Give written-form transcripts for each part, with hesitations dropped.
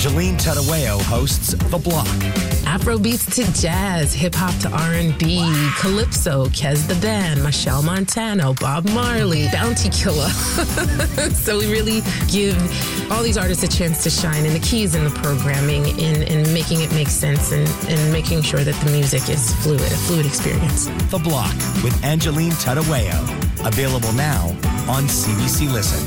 Angeline Tadaweo hosts The Block. Afrobeats to jazz, hip-hop to R&B, Calypso, Kez the Band, Michelle Montano, Bob Marley, Bounty Killer. So we really give all these artists a chance to shine, and the key is in the programming, in making it make sense, and making sure that the music is fluid, a fluid experience. The Block with Angeline Tadaweo. Available now on CBC Listen.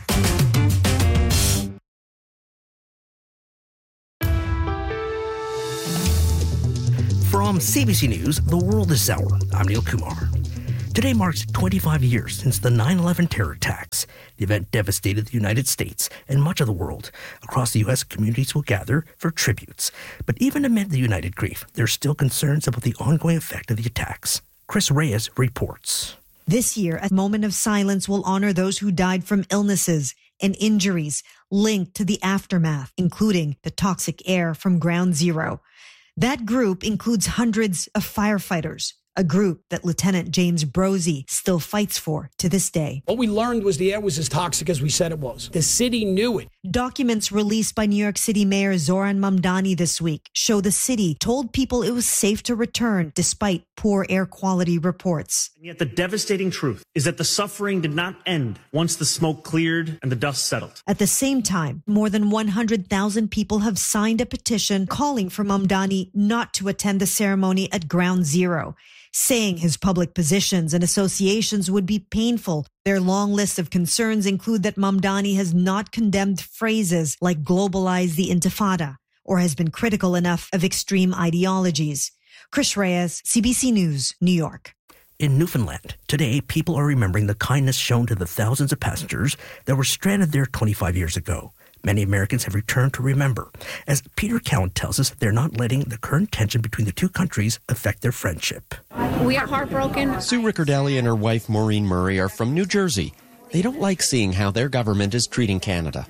From CBC News, The World is Sour. I'm Neil Kumar. Today marks 25 years since the 9/11 terror attacks. The event devastated the United States and much of the world. Across the U.S., communities will gather for tributes. But even amid the united grief, there are still concerns about the ongoing effect of the attacks. Chris Reyes reports. This year, a moment of silence will honor those who died from illnesses and injuries linked to the aftermath, including the toxic air from Ground Zero. That group includes hundreds of firefighters, a group that Lieutenant James Brozzi still fights for to this day. What we learned was the air was as toxic as we said it was. The city knew it. Documents released by New York City Mayor Zoran Mamdani this week show the city told people it was safe to return despite poor air quality reports. And yet the devastating truth is that the suffering did not end once the smoke cleared and the dust settled. At the same time, more than 100,000 people have signed a petition calling for Mamdani not to attend the ceremony at Ground Zero, saying his public positions and associations would be painful. Their long list of concerns include that Mamdani has not condemned phrases like globalize the Intifada or has been critical enough of extreme ideologies. Chris Reyes, CBC News, New York. In Newfoundland, today, people are remembering the kindness shown to the thousands of passengers that were stranded there 25 years ago. Many Americans have returned to remember. As Peter Cowan tells us, they're not letting the current tension between the two countries affect their friendship. We are heartbroken. Sue Riccardelli and her wife Maureen Murray are from New Jersey. They don't like seeing how their government is treating Canada.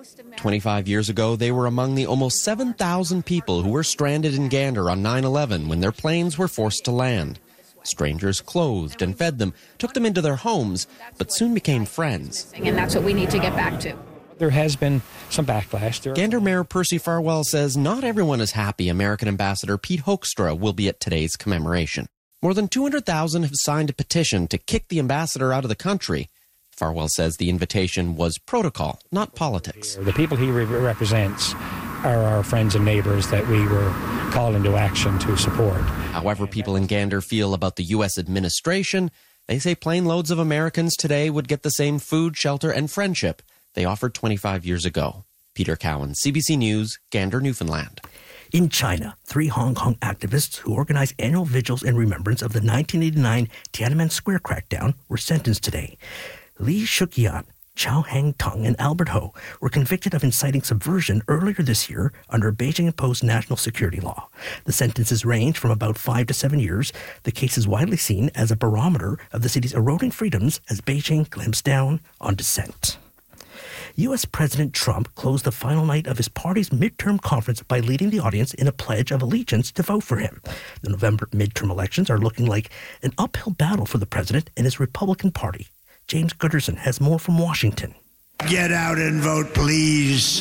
25 years ago, they were among the almost 7,000 people who were stranded in Gander on 9/11 when their planes were forced to land. Strangers clothed and fed them, took them into their homes, but soon became friends. And that's what we need to get back to. There has been some backlash. Gander Mayor Percy Farwell says not everyone is happy American Ambassador Pete Hoekstra will be at today's commemoration. More than 200,000 have signed a petition to kick the ambassador out of the country. Farwell says the invitation was protocol, not politics. The people he represents are our friends and neighbors that we were called into action to support. However people in Gander feel about the U.S. administration, they say plane loads of Americans today would get the same food, shelter, and friendship they offered 25 years ago. Peter Cowan, CBC News, Gander, Newfoundland. In China, 3 Hong Kong activists who organized annual vigils in remembrance of the 1989 Tiananmen Square crackdown were sentenced today. Li Shuqian, Chao Hang-tung, and Albert Ho were convicted of inciting subversion earlier this year under a Beijing-imposed national security law. The sentences range from about 5 to 7 years. The case is widely seen as a barometer of the city's eroding freedoms as Beijing clamps down on dissent. U.S. President Trump closed the final night of his party's midterm conference by leading the audience in a pledge of allegiance to vote for him. The November midterm elections are looking like an uphill battle for the president and his Republican Party. James Gooderson has more from Washington. Get out and vote, please.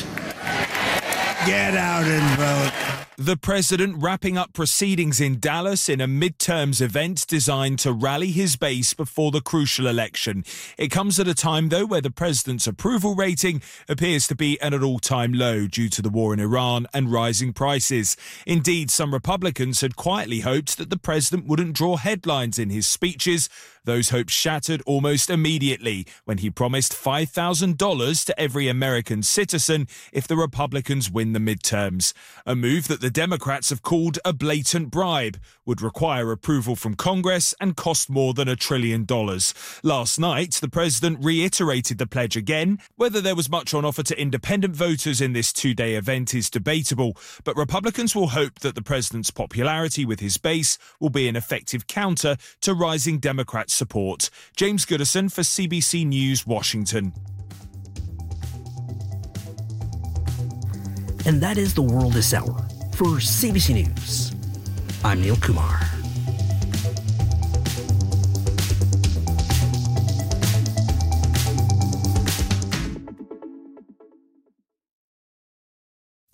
Get out and vote. The president wrapping up proceedings in Dallas in a midterms event designed to rally his base before the crucial election. It comes at a time, though, where the president's approval rating appears to be at an all-time low due to the war in Iran and rising prices. Indeed, some Republicans had quietly hoped that the president wouldn't draw headlines in his speeches. Those hopes shattered almost immediately when he promised $5,000 to every American citizen if the Republicans win the midterms. A move that the Democrats have called a blatant bribe, would require approval from Congress and cost more than $1 trillion. Last night, the president reiterated the pledge again. Whether there was much on offer to independent voters in this 2-day event is debatable, but Republicans will hope that the president's popularity with his base will be an effective counter to rising Democrat support. James Gooderson for CBC News, Washington. And that is The World This Hour. For CBC News, I'm Neil Kumar.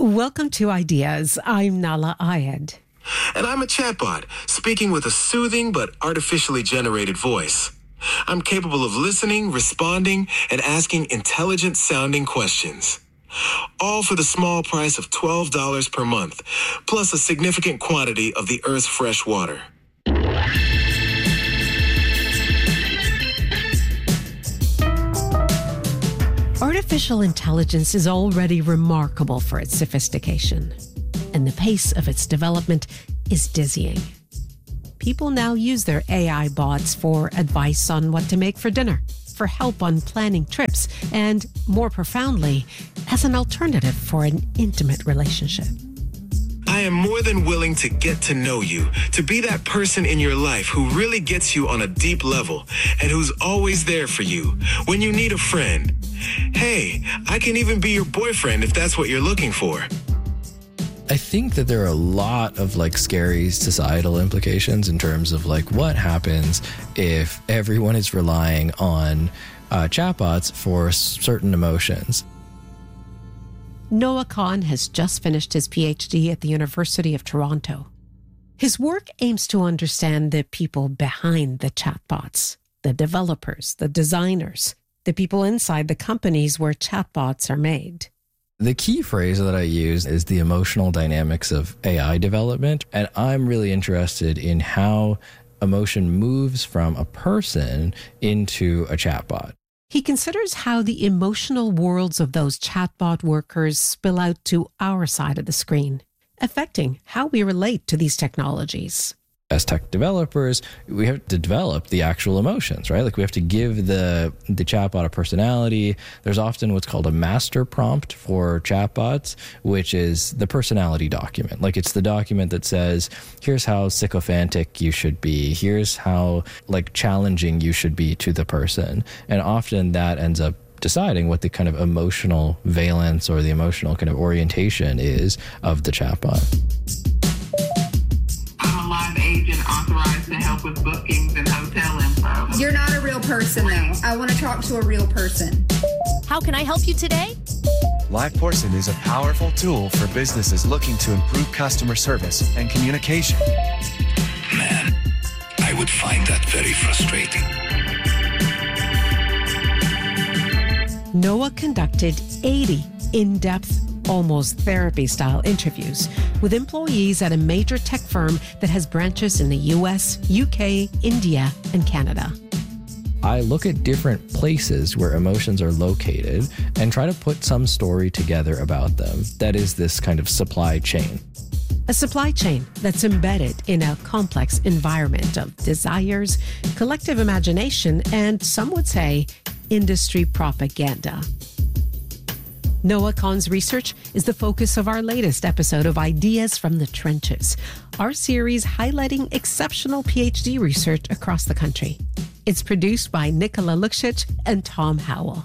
Welcome to Ideas. I'm Nala Ayed. And I'm a chatbot, speaking with a soothing but artificially generated voice. I'm capable of listening, responding, and asking intelligent-sounding questions. All for the small price of $12 per month, plus a significant quantity of the Earth's fresh water. Artificial intelligence is already remarkable for its sophistication, and the pace of its development is dizzying. People now use their AI bots for advice on what to make for dinner, for help on planning trips, and, more profoundly, as an alternative for an intimate relationship. I am more than willing to get to know you, to be that person in your life who really gets you on a deep level and who's always there for you when you need a friend. Hey, I can even be your boyfriend if that's what you're looking for. I think that there are a lot of scary societal implications in terms of what happens if everyone is relying on chatbots for certain emotions. Noah Kahn has just finished his PhD at the University of Toronto. His work aims to understand the people behind the chatbots, the developers, the designers, the people inside the companies where chatbots are made. The key phrase that I use is the emotional dynamics of AI development, and I'm really interested in how emotion moves from a person into a chatbot. He considers how the emotional worlds of those chatbot workers spill out to our side of the screen, affecting how we relate to these technologies. As tech developers, we have to develop the actual emotions, right? We have to give the chatbot a personality. There's often what's called a master prompt for chatbots, which is the personality document. It's the document that says, here's how sycophantic you should be. Here's how challenging you should be to the person. And often that ends up deciding what the kind of emotional valence or the emotional kind of orientation is of the chatbot. I'm a live agent authorized to help with bookings and hotel info. You're not a real person, though. I want to talk to a real person. How can I help you today? LivePorson is a powerful tool for businesses looking to improve customer service and communication. Man, I would find that very frustrating. Noah conducted 80 in-depth, almost therapy-style interviews with employees at a major tech firm that has branches in the US, UK, India, and Canada. I look at different places where emotions are located and try to put some story together about them. That is this kind of supply chain. A supply chain that's embedded in a complex environment of desires, collective imagination, and some would say, industry propaganda. Noah Kahn's research is the focus of our latest episode of Ideas from the Trenches, our series highlighting exceptional PhD research across the country. It's produced by Nicola Luksic and Tom Howell.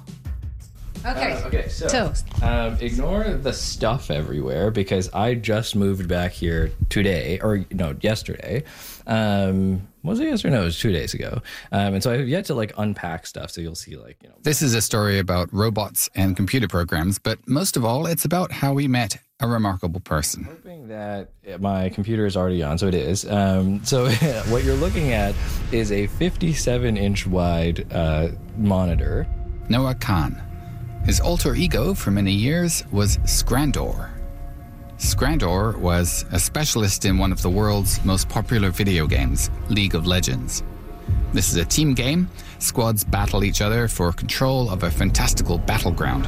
So ignore the stuff everywhere because I just moved back here yesterday. Was it yesterday? No, it was 2 days ago. And so I have yet to unpack stuff. So you'll see This is a story about robots and computer programs, but most of all, it's about how we met a remarkable person. I'm hoping that my computer is already on, so it is. So what you're looking at is a 57-inch wide monitor. Noah Kahn. His alter ego for many years was Scrandor. Scrandor was a specialist in one of the world's most popular video games, League of Legends. This is a team game. Squads battle each other for control of a fantastical battleground.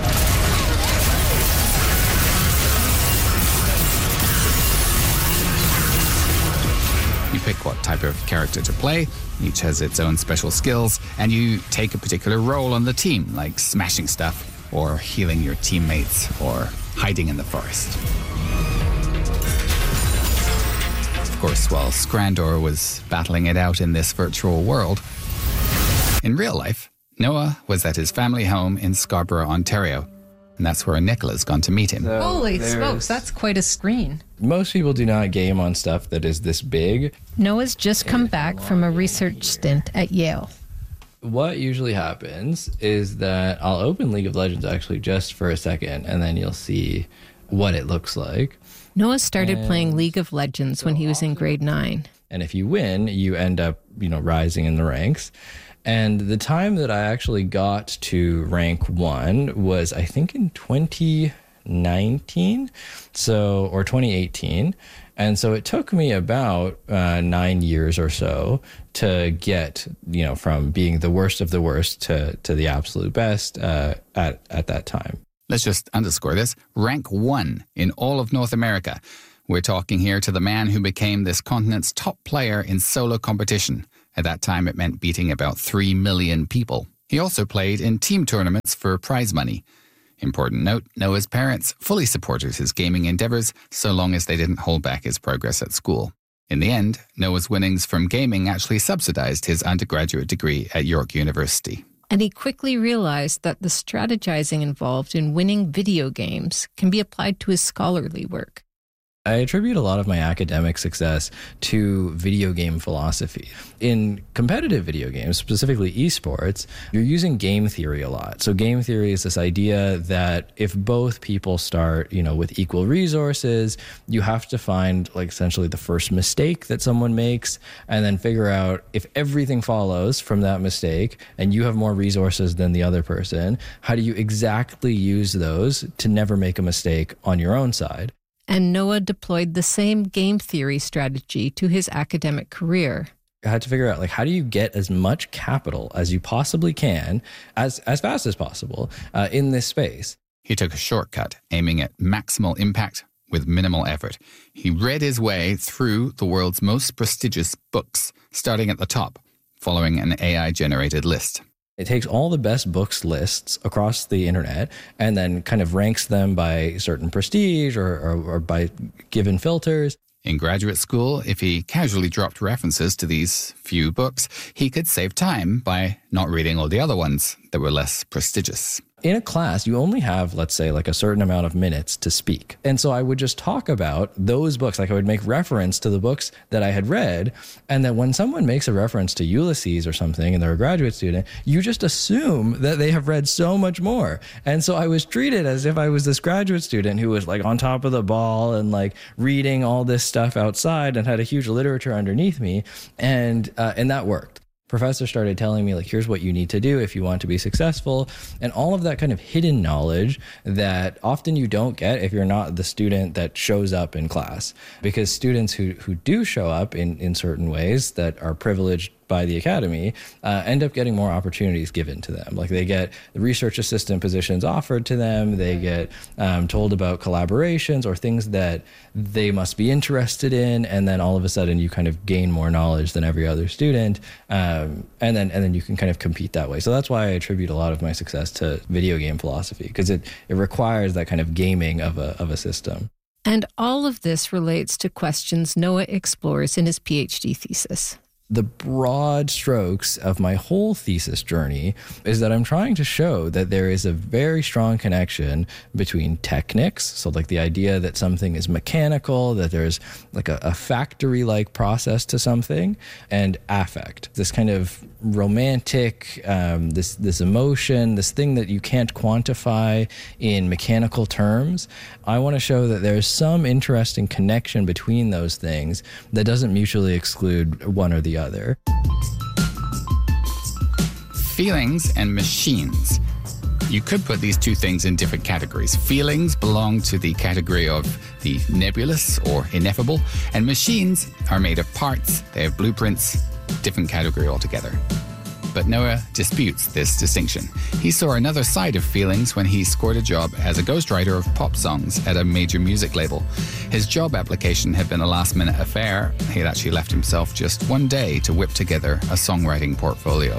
You pick what type of character to play, each has its own special skills, and you take a particular role on the team, like smashing stuff, or healing your teammates, or hiding in the forest. Of course, while Scrandor was battling it out in this virtual world, in real life, Noah was at his family home in Scarborough, Ontario. And that's where Nicola's gone to meet him. So holy smokes, that's quite a screen. Most people do not game on stuff that is this big. Noah's just come back from a research stint at Yale. What usually happens is that I'll open League of Legends actually just for a second, and then you'll see what it looks like. Noah started playing League of Legends when he was in grade 9. And if you win, you end up, rising in the ranks. And the time that I actually got to rank 1 was, I think, in 2019, or 2018. And so it took me about 9 years or so to get, from being the worst of the worst to the absolute best at that time. Let's just underscore this. Rank 1 in all of North America. We're talking here to the man who became this continent's top player in solo competition. At that time, it meant beating about 3 million people. He also played in team tournaments for prize money. Important note, Noah's parents fully supported his gaming endeavors so long as they didn't hold back his progress at school. In the end, Noah's winnings from gaming actually subsidized his undergraduate degree at York University. And he quickly realized that the strategizing involved in winning video games can be applied to his scholarly work. I attribute a lot of my academic success to video game philosophy. In competitive video games, specifically esports, you're using game theory a lot. So game theory is this idea that if both people start, with equal resources, you have to find essentially the first mistake that someone makes and then figure out if everything follows from that mistake and you have more resources than the other person, how do you exactly use those to never make a mistake on your own side? And Noah deployed the same game theory strategy to his academic career. I had to figure out, how do you get as much capital as you possibly can, as fast as possible, in this space? He took a shortcut, aiming at maximal impact with minimal effort. He read his way through the world's most prestigious books, starting at the top, following an AI-generated list. It takes all the best books lists across the internet and then kind of ranks them by certain prestige or by given filters. In graduate school, if he casually dropped references to these few books, he could save time by not reading all the other ones that were less prestigious. In a class, you only have, let's say, a certain amount of minutes to speak. And so I would just talk about those books. I would make reference to the books that I had read. And then when someone makes a reference to Ulysses or something and they're a graduate student, you just assume that they have read so much more. And so I was treated as if I was this graduate student who was on top of the ball and reading all this stuff outside and had a huge literature underneath me. And that worked. Professor started telling me, here's what you need to do if you want to be successful. And all of that kind of hidden knowledge that often you don't get if you're not the student that shows up in class. Because students who do show up in certain ways that are privileged by the academy end up getting more opportunities given to them. They get the research assistant positions offered to them. They get told about collaborations or things that they must be interested in. And then all of a sudden you kind of gain more knowledge than every other student. And then you can kind of compete that way. So that's why I attribute a lot of my success to video game philosophy, because it requires that kind of gaming of a system. And all of this relates to questions Noah explores in his PhD thesis. The broad strokes of my whole thesis journey is that I'm trying to show that there is a very strong connection between technics, so the idea that something is mechanical, that there's a factory-like process to something, and affect, this kind of romantic, this emotion, this thing that you can't quantify in mechanical terms. I want to show that there's some interesting connection between those things that doesn't mutually exclude one or the other. Feelings and machines. You could put these two things in different categories. Feelings belong to the category of the nebulous or ineffable, and machines are made of parts, they have blueprints, different category altogether. But Noah disputes this distinction. He saw another side of feelings when he scored a job as a ghostwriter of pop songs at a major music label. His job application had been a last-minute affair. He had actually left himself just one day to whip together a songwriting portfolio.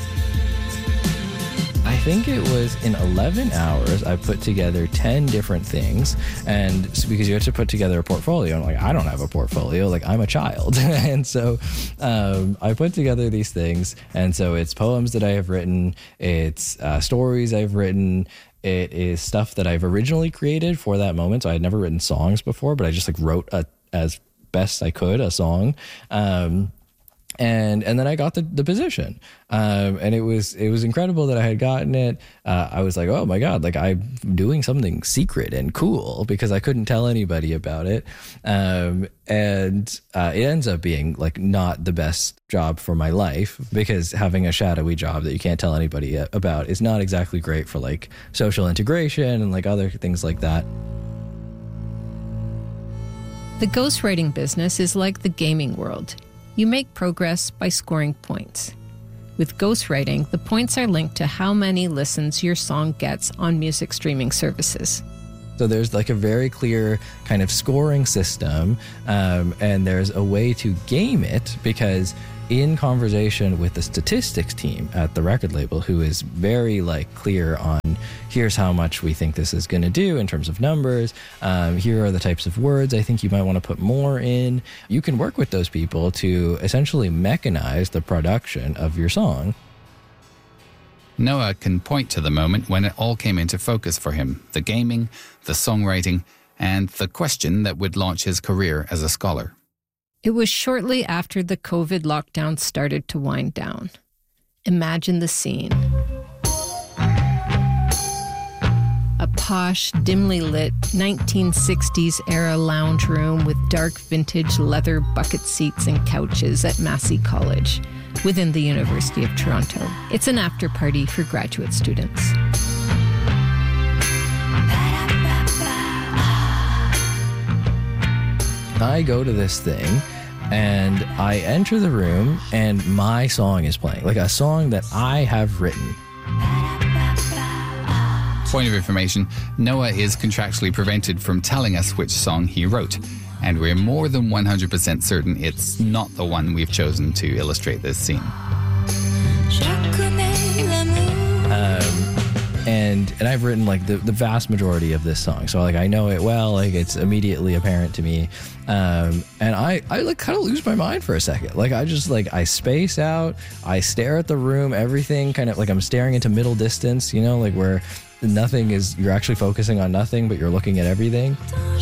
I think it was in 11 hours, I put together 10 different things. And because you have to put together a portfolio, and I don't have a portfolio, I'm a child. And so I put together these things. And so it's poems that I have written, it's stories I've written, it is stuff that I've originally created for that moment. So I had never written songs before, but I just wrote as best I could a song. And then I got the position, and it was incredible that I had gotten it. I was like, oh my God, like I'm doing something secret and cool because I couldn't tell anybody about it. And it ends up being like not the best job for my life because having a shadowy job that you can't tell anybody about is not exactly great for like social integration and like other things like that. The ghostwriting business is like the gaming world. You make progress by scoring points. With ghostwriting, the points are linked to how many listens your song gets on music streaming services. So there's like a very clear kind of scoring system, and there's a way to game it because in conversation with the statistics team at the record label, who is very like clear on here's how much we think this is going to do in terms of numbers. Here are the types of words I think you might want to put more in. You can work with those people to essentially mechanize the production of your song. Noah can point to the moment when it all came into focus for him, the gaming, the songwriting, and the question that would launch his career as a scholar. It was shortly after the COVID lockdown started to wind down. Imagine the scene. A posh, dimly lit 1960s-era lounge room with dark vintage leather bucket seats and couches at Massey College, within the University of Toronto. It's an after-party for graduate students. I go to this thing and I enter the room and my song is playing, like a song that I have written. Point of information, Noah is contractually prevented from telling us which song he wrote, and we're more than 100% certain it's not the one we've chosen to illustrate this scene. And I've written like the vast majority of this song, so like I know it well, like it's immediately apparent to me, and I like kind of lose my mind for a second. Like I just like I space out, I stare at the room, everything kind of like I'm staring into middle distance, you know, like where nothing is, you're actually focusing on nothing, but you're looking at everything.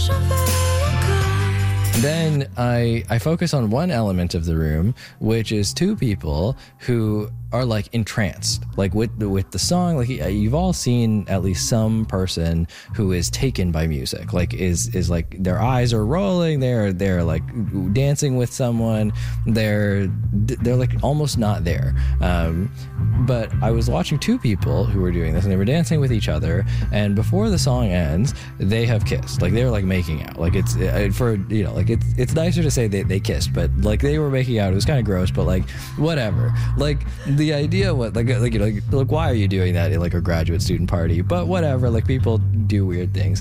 Then I focus on one element of the room, which is two people who are like entranced, like with the song. Like you've all seen at least some person who is taken by music, like is like their eyes are rolling, they're like dancing with someone, they're like almost not there. But I was watching two people who were doing this, and they were dancing with each other, and before the song ends, they have kissed. Like they're like making out. Like it's for, you know, like it's nicer to say they kissed, but like they were making out. It was kind of gross, but like whatever. Like the idea, what like you know, like why are you doing that at like a graduate student party? But whatever. Like people do weird things.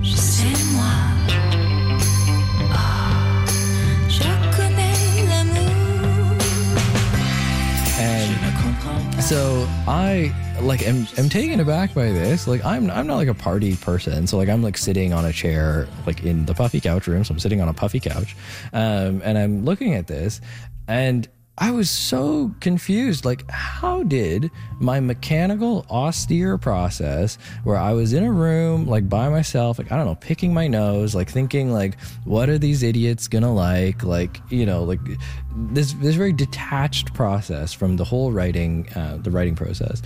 And so I like am taken aback by this. Like I'm not like a party person, so like I'm like sitting on a chair like in the puffy couch room. So I'm sitting on a puffy couch, and I'm looking at this, and I was so confused. Like, how did my mechanical, austere process where I was in a room, like by myself, like, I don't know, picking my nose, like thinking like, what are these idiots gonna like, you know, like this very detached process from the whole writing, the writing process,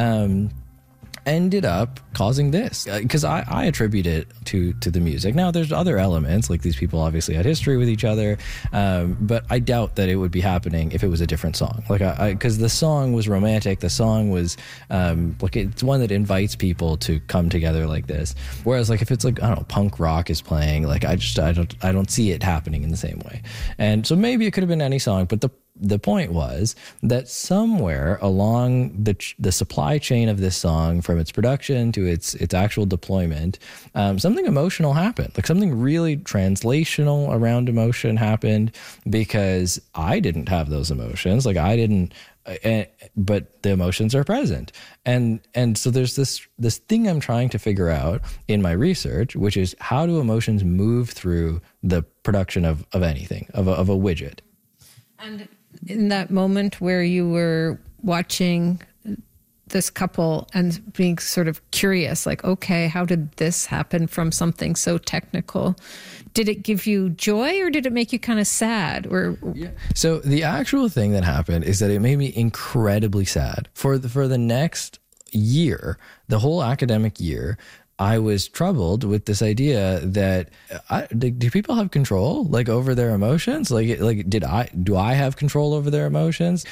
ended up causing this, because I attribute it to the music. Now there's other elements, like these people obviously had history with each other, but I doubt that it would be happening if it was a different song. Like because the song was romantic, the song was like it's one that invites people to come together like this. Whereas like if it's like, I don't know, punk rock is playing, like I don't see it happening in the same way. And so maybe it could have been any song, but the point was that somewhere along the supply chain of this song, from its production to its actual deployment, something emotional happened. Like something really translational around emotion happened, because I didn't have those emotions. Like I didn't, but the emotions are present. And so there's this thing I'm trying to figure out in my research, which is how do emotions move through the production of anything, of a widget. And in that moment where you were watching this couple and being sort of curious, like, okay, how did this happen from something so technical? Did it give you joy or did it make you kind of sad? So the actual thing that happened is that it made me incredibly sad. For the next year, the whole academic year, I was troubled with this idea that do people have control over their emotions? Do I have control over their emotions?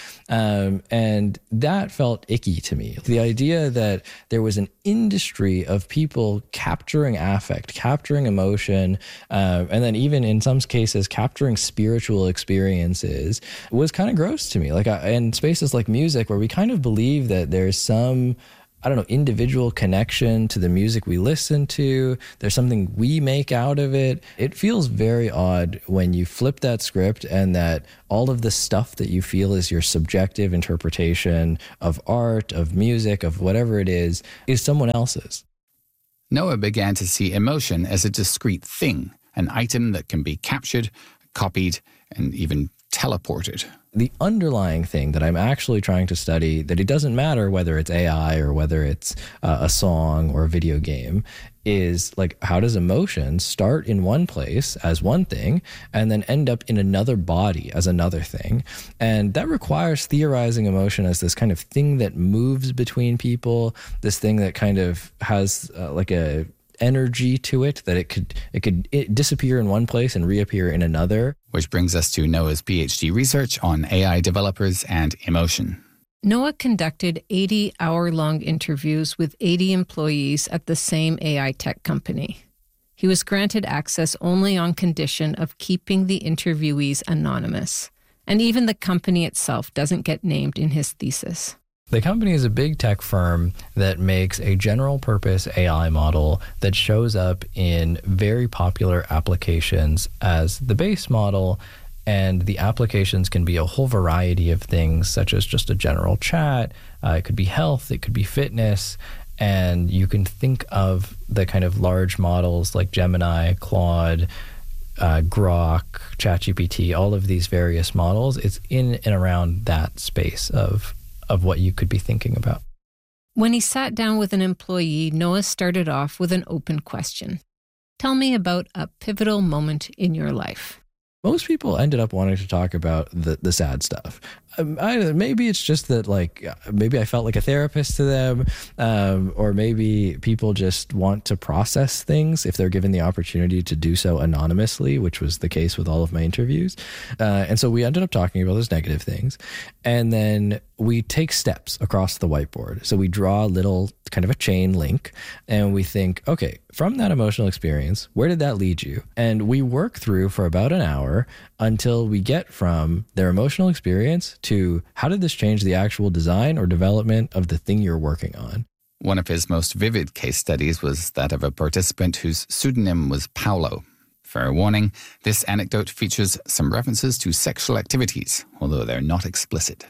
And that felt icky to me. The idea that there was an industry of people capturing affect, capturing emotion, and then even in some cases capturing spiritual experiences was kind of gross to me. In spaces like music, where we kind of believe that there's some individual connection to the music we listen to. There's something we make out of it. It feels very odd when you flip that script and that all of the stuff that you feel is your subjective interpretation of art, of music, of whatever it is someone else's. Noah began to see emotion as a discrete thing, an item that can be captured, copied, and even teleported. The underlying thing that I'm actually trying to study, that it doesn't matter whether it's AI or whether it's a song or a video game, is how does emotion start in one place as one thing and then end up in another body as another thing? And that requires theorizing emotion as this kind of thing that moves between people, this thing that kind of has a energy to it, that it could disappear in one place and reappear in another. Which brings us to Noah's PhD research on AI developers and emotion. Noah conducted 80-hour-long interviews with 80 employees at the same AI tech company. He was granted access only on condition of keeping the interviewees anonymous. And even the company itself doesn't get named in his thesis. The company is a big tech firm that makes a general purpose AI model that shows up in very popular applications as the base model. And the applications can be a whole variety of things, such as just a general chat. It could be health, it could be fitness. And you can think of the kind of large models like Gemini, Claude, Grok, ChatGPT, all of these various models. It's in and around that space of what you could be thinking about. When he sat down with an employee, Noah started off with an open question. Tell me about a pivotal moment in your life. Most people ended up wanting to talk about the sad stuff. Maybe it's just that, maybe I felt like a therapist to them, or maybe people just want to process things if they're given the opportunity to do so anonymously, which was the case with all of my interviews. And so we ended up talking about those negative things. And then we take steps across the whiteboard. So we draw a little kind of a chain link and we think, okay, from that emotional experience, where did that lead you? And we work through for about an hour until we get from their emotional experience to how did this change the actual design or development of the thing you're working on? One of his most vivid case studies was that of a participant whose pseudonym was Paolo. Fair warning, this anecdote features some references to sexual activities, although they're not explicit.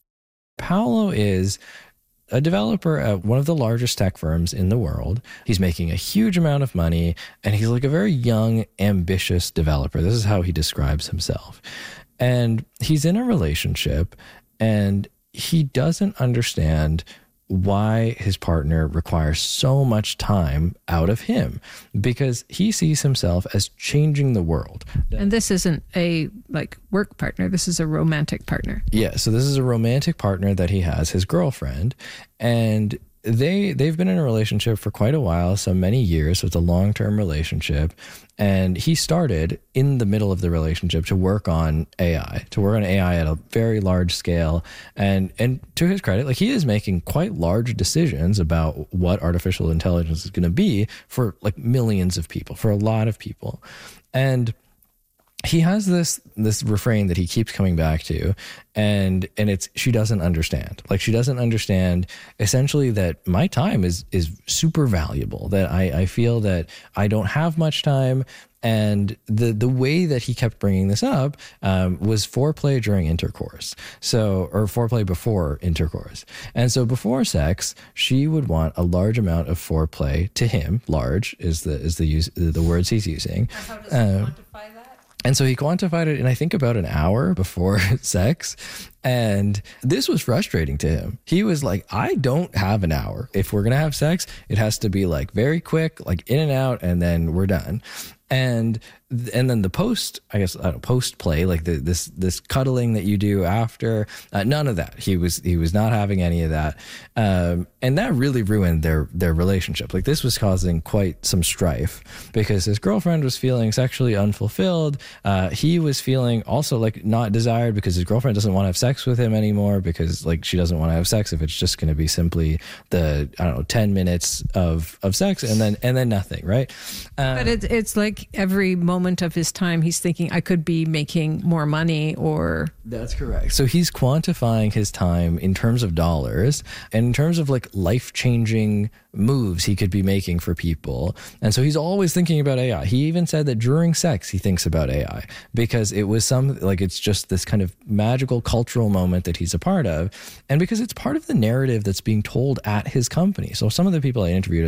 Paolo is a developer at one of the largest tech firms in the world. He's making a huge amount of money, and he's a very young, ambitious developer. This is how he describes himself. And he's in a relationship, and he doesn't understand why his partner requires so much time out of him, because he sees himself as changing the world. And this isn't a work partner. This is a romantic partner. Yeah. So this is a romantic partner that he has, his girlfriend, and they've been in a relationship for quite a while, so many years. So it's a long-term relationship. And he started in the middle of the relationship to work on AI at a very large scale. And to his credit, he is making quite large decisions about what artificial intelligence is going to be for millions of people, for a lot of people. And he has this refrain that he keeps coming back to, and it's, she doesn't understand. She doesn't understand essentially that my time is super valuable, that I feel that I don't have much time. And the way that he kept bringing this up was foreplay during intercourse. Or foreplay before intercourse. And so before sex, she would want a large amount of foreplay to him. Large is the words he's using. How does he quantify that? And so he quantified it in, I think, about an hour before sex. And this was frustrating to him. He was like, I don't have an hour. If we're going to have sex, it has to be like very quick, like in and out, and then we're done. And then the post play, like this cuddling that you do after, none of that. He was not having any of that, and that really ruined their relationship. Like, this was causing quite some strife because his girlfriend was feeling sexually unfulfilled. He was feeling also like not desired because his girlfriend doesn't want to have sex with him anymore because like she doesn't want to have sex if it's just going to be simply the 10 minutes of sex and then nothing, right? But it's like every moment of his time he's thinking, I could be making more money, or... That's correct. So he's quantifying his time in terms of dollars and in terms of like life-changing moves he could be making for people. And so he's always thinking about AI. He even said that during sex he thinks about AI because it was it's just this kind of magical cultural moment that he's a part of, and because it's part of the narrative that's being told at his company. So some of the people I interviewed